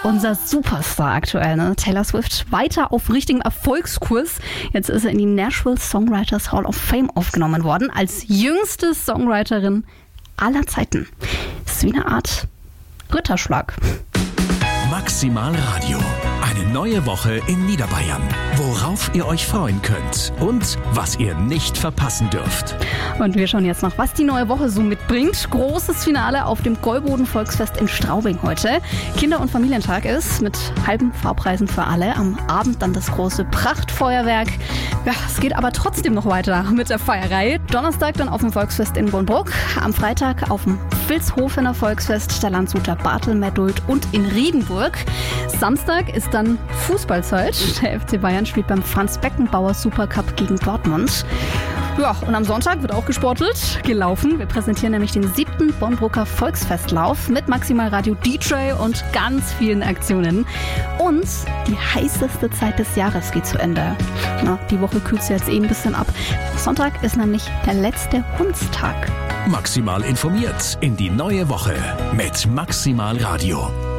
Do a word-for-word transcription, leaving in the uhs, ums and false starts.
unser Superstar aktuell, ne? Taylor Swift, weiter auf richtigem Erfolgskurs. Jetzt ist er in die Nashville Songwriters Hall of Fame aufgenommen worden, als jüngste Songwriterin aller Zeiten. Das ist wie eine Art Ritterschlag. Maximal Radio. Eine neue Woche in Niederbayern. Worauf ihr euch freuen könnt und was ihr nicht verpassen dürft. Und wir schauen jetzt noch, was die neue Woche so mitbringt. Großes Finale auf dem Gäuboden Volksfest in Straubing heute. Kinder- und Familientag ist mit halben Fahrpreisen für alle. Am Abend dann das große Prachtfeuerwerk. Ja, es geht aber trotzdem noch weiter mit der Feierei. Donnerstag dann auf dem Volksfest in Bonbruck. Am Freitag auf dem Vilshofener Volksfest der Landshuter Bartelmettult und in Riedenburg. Samstag ist dann Fußballzeit. Der F C Bayern spielt beim Franz-Beckenbauer Supercup gegen Dortmund. Ja, und am Sonntag wird auch gesportelt, gelaufen. Wir präsentieren nämlich den siebten Bonbrucker Volksfestlauf mit Maximal Radio D J und ganz vielen Aktionen. Und die heißeste Zeit des Jahres geht zu Ende. Na, die Woche kühlt sich jetzt eh ein bisschen ab. Sonntag ist nämlich der letzte Hundstag. Maximal informiert in die neue Woche mit Maximal Radio.